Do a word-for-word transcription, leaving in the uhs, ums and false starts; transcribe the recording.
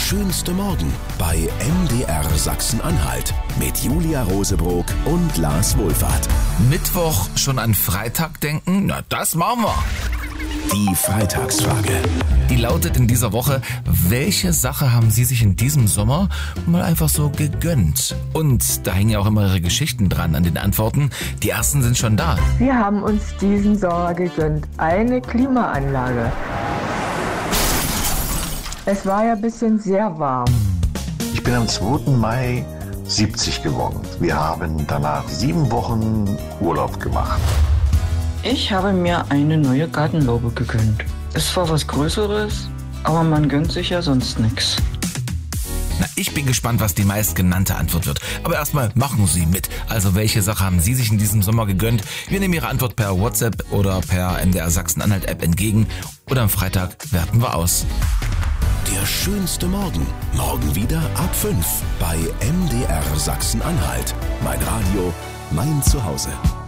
schönste Morgen bei M D R Sachsen-Anhalt mit Julia Rosebrock und Lars Wohlfahrt. Mittwoch schon an Freitag denken? Na, das machen wir. Die Freitagsfrage. Die lautet in dieser Woche: Welche Sache haben Sie sich in diesem Sommer mal einfach so gegönnt? Und da hängen ja auch immer Ihre Geschichten dran an den Antworten. Die ersten sind schon da. Wir haben uns diesen Sommer gegönnt eine Klimaanlage. Es war ja ein bisschen sehr warm. Ich bin am zweiten Mai siebzig geworden. Wir haben danach sieben Wochen Urlaub gemacht. Ich habe mir eine neue Gartenlaube gegönnt. Es war was Größeres, aber man gönnt sich ja sonst nichts. Na, ich bin gespannt, was die meistgenannte Antwort wird. Aber erstmal machen Sie mit. Also welche Sache haben Sie sich in diesem Sommer gegönnt? Wir nehmen Ihre Antwort per WhatsApp oder per M D R Sachsen-Anhalt-App entgegen. Oder am Freitag werten wir aus. Der schönste Morgen. Morgen wieder ab fünf bei M D R Sachsen-Anhalt. Mein Radio, mein Zuhause.